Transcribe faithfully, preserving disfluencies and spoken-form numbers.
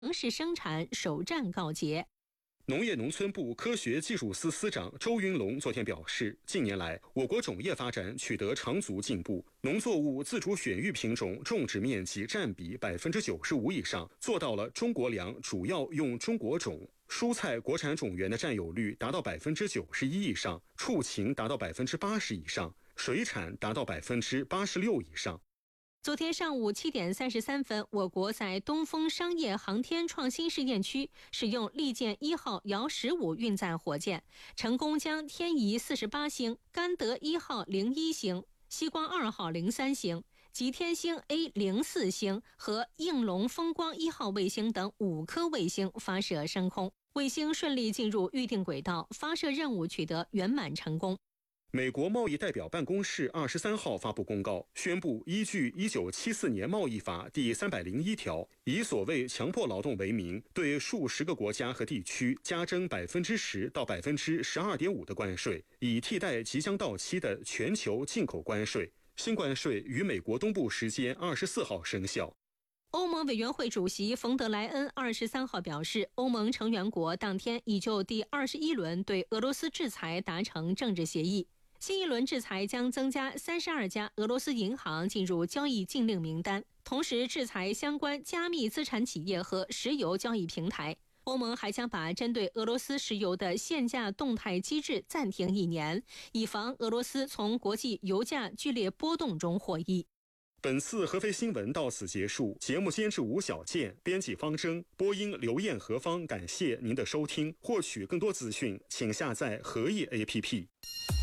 城市生产首战告捷。 农业农村部科学技术司司长周云龙昨天表示，近年来我国种业发展取得长足进步，农作物自主选育品种种植面积占比百分之九十五以上，做到了中国粮主要用中国种。蔬菜国产种源的占有率达到百分之九十一以上，畜禽达到百分之八十以上，水产达到百分之八十六以上。 昨天上午七点三十三分，我国在东风商业航天创新试验区使用利剑一号遥十五运载火箭，成功将天仪四十八星、甘德一号零一星、西光二号零三星、吉天星 A 零四星和应龙风光一号卫星等五颗卫星发射升空，卫星顺利进入预定轨道，发射任务取得圆满成功。 美国贸易代表办公室二十三号发布公告，宣布依据一九七四年贸易法第三百零一条，以所谓强迫劳动为名，对数十个国家和地区加征百分之十到百分之十二点五的关税，以替代即将到期的全球进口关税。新关税于美国东部时间二十四号生效。 欧盟委员会主席冯德莱恩二十三号表示，欧盟成员国当天已就第二十一轮对俄罗斯制裁达成政治协议。新一轮制裁将增加三十二家俄罗斯银行进入交易禁令名单，同时制裁相关加密资产企业和石油交易平台。欧盟还将把针对俄罗斯石油的限价动态机制暂停一年，以防俄罗斯从国际油价剧烈波动中获益。 本次合肥新闻到此结束，节目监制吴小健，编辑方征，播音刘艳何方，感谢您的收听。获取更多资讯，请下载合意 A P P。